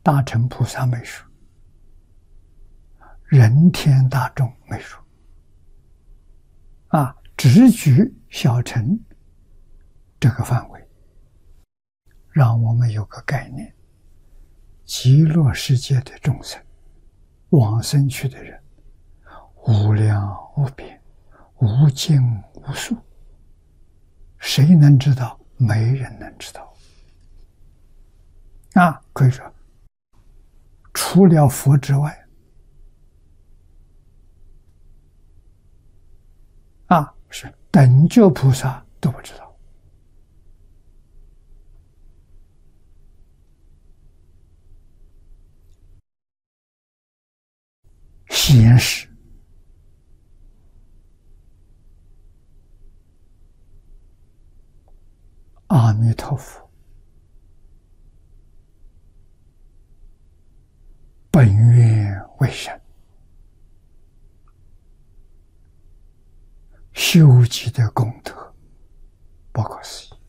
大乘菩萨没说，人天大众没说，只举小乘这个范围，让我们有个概念：极乐世界的众生，往生去的人，无量无边，无尽无数，谁能知道？没人能知道。可以说，除了佛之外，是等觉菩萨都不知道。显示阿弥陀佛本愿为神，修集的功德不可思议。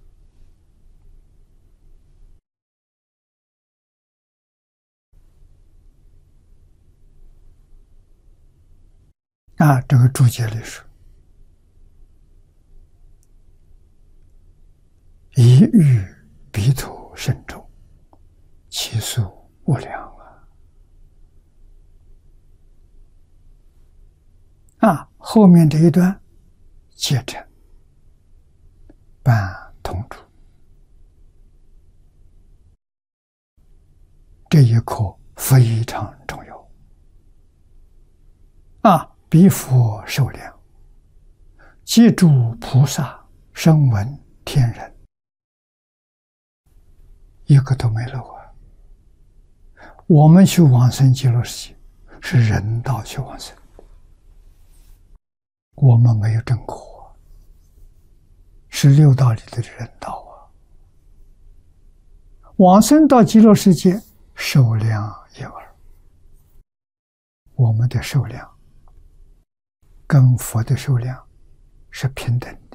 这个注解里说，一遇彼土甚众，其数无量后面这一段皆成般同住，这一课非常重要彼佛受量，即诸菩萨声闻天人，一个都没漏我们去往生极乐世界是人道去往生，我们没有正果，是六道里的人道往生到极乐世界受量一二，我们的受量跟佛的受量是平等的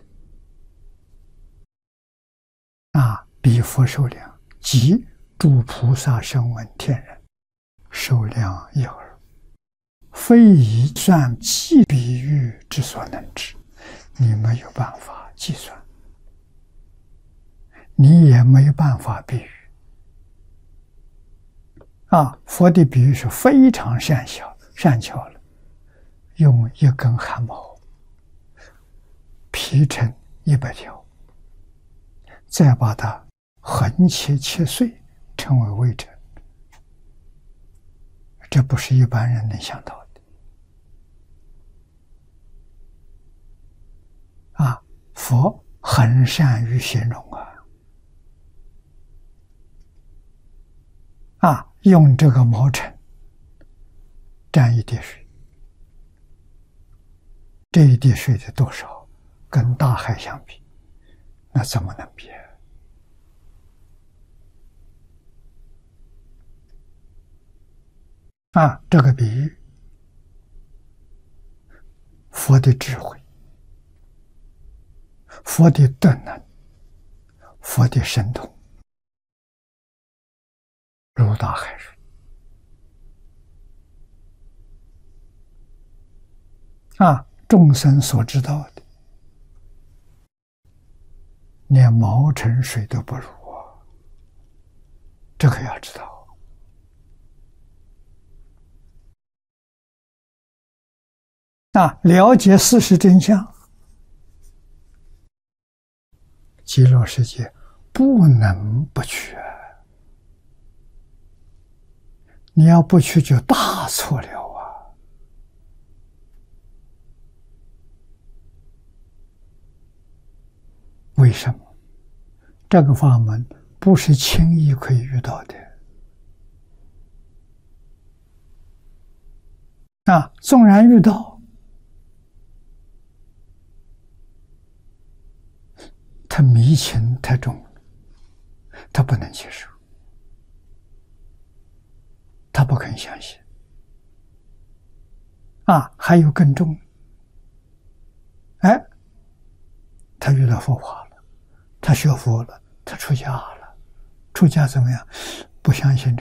比佛受量即诸菩萨声闻天人受量一二，非以算计比喻之所能知，你没有办法计算，你也没办法比喻佛的比喻是非常善巧了，用一根汗毛劈成100条，再把它横切碎，成为微尘，这不是一般人能想到的佛很善于形容用这个毛尘沾一滴水，这一滴水的多少跟大海相比，那怎么能比这个比喻，佛的智慧，佛的德能，佛的神通，如大海水众生所知道的，连毛尘水都不如这个要知道了解事实真相，极乐世界不能不去你要不去就大错了为什么？这个法门不是轻易可以遇到的纵然遇到，他迷情太重了，他不能接受，他不肯相信还有更重他遇到佛法了，他学佛了，他出家了，出家怎么样？不相信